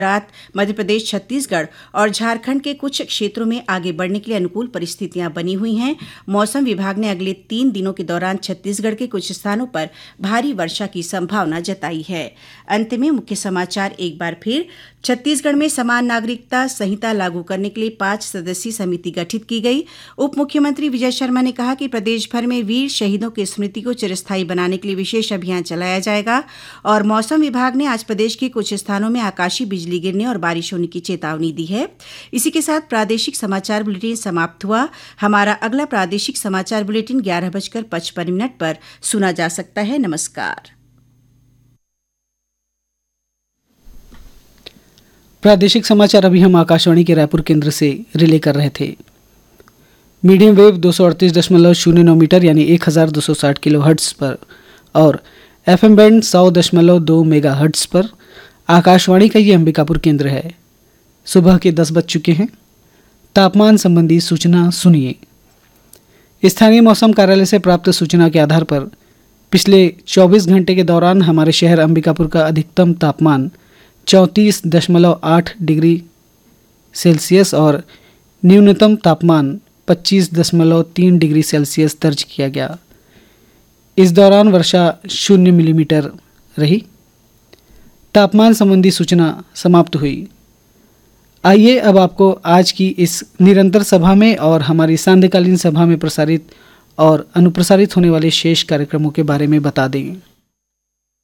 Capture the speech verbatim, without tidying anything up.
गुजरात, मध्य प्रदेश, छत्तीसगढ़ और झारखंड के कुछ क्षेत्रों में आगे बढ़ने के लिए अनुकूल परिस्थितियां बनी हुई हैं। मौसम विभाग ने अगले तीन दिनों के दौरान छत्तीसगढ़ के कुछ स्थानों पर भारी वर्षा की संभावना जताई है। अंत में मुख्य समाचार एक बार फिर। छत्तीसगढ़ में समान नागरिकता संहिता लागू करने के लिए पांच सदस्यीय समिति गठित की गई। उप मुख्यमंत्री विजय शर्मा ने कहा कि प्रदेश भर में वीर शहीदों की स्मृति को चिरस्थायी बनाने के लिए विशेष अभियान चलाया जाएगा। और मौसम विभाग ने आज प्रदेश के कुछ स्थानों में आकाशीय बिजली गिरने और बारिश होने की चेतावनी दी है। इसी के साथ प्रादेशिक समाचार बुलेटिन समाप्त हुआ। हमारा अगला प्रादेशिक समाचार बुलेटिन ग्यारह बजकर पचपन मिनट पर सुना जा सकता है। नमस्कार। प्रादेशिक समाचार अभी हम आकाशवाणी के रायपुर केंद्र से रिले कर रहे थे। मीडियम वेव दो सौ अड़तीस दशमलव शून्य नौ मीटर यानी एक हज़ार दो सौ साठ किलो हर्ट्स पर और एफएम बैंड सौ दशमलव दो मेगा हर्ट्स पर आकाशवाणी का ये अंबिकापुर केंद्र है। सुबह के दस बज चुके हैं। तापमान संबंधी सूचना सुनिए। स्थानीय मौसम कार्यालय से प्राप्त सूचना के आधार पर पिछले चौबीस घंटे के दौरान हमारे शहर अंबिकापुर का अधिकतम तापमान चौंतीस दशमलव आठ डिग्री सेल्सियस और न्यूनतम तापमान पच्चीस दशमलव तीन डिग्री सेल्सियस दर्ज किया गया। इस दौरान वर्षा शून्य मिलीमीटर रही। तापमान संबंधी सूचना समाप्त हुई। आइए अब आपको आज की इस निरंतर सभा में और हमारी सांध्यकालीन सभा में प्रसारित और अनुप्रसारित होने वाले शेष कार्यक्रमों के बारे में बता दें।